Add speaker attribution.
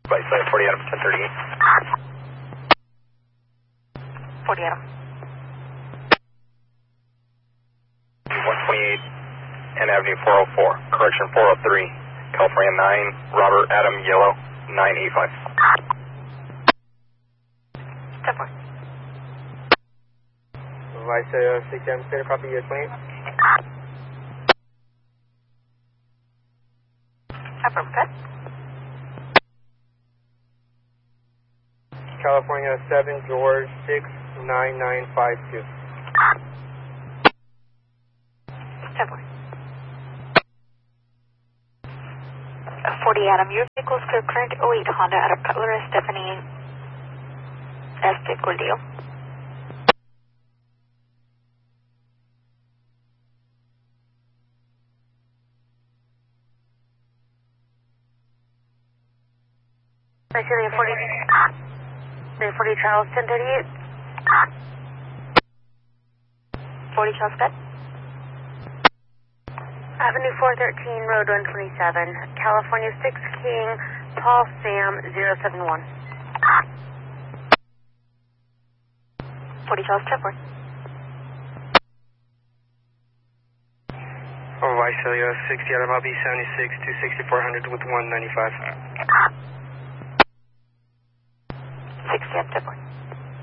Speaker 1: By 40 Adam, 1038.
Speaker 2: 40 Adam.
Speaker 1: 128 N Avenue 404, correction 403, California 9, Robert Adam Yellow, 985.
Speaker 2: 10-4.
Speaker 3: Vice 6 Adam, clear, copy 28.
Speaker 2: Affirmative.
Speaker 3: California 7, George 69952.
Speaker 2: 10-4. 40 Adam, your vehicle is clear current 08 Honda out of Cutler, Stephanie Estegolio. Visalia 40 Charles 1038. 40 Charles Bed. Avenue 413, Road 127, California 6 King, Paul Sam 071. 40 Charles 10-4.
Speaker 3: Visalia 60 Adam, I'll be 76, 26400 with 195.
Speaker 2: 60 10-4.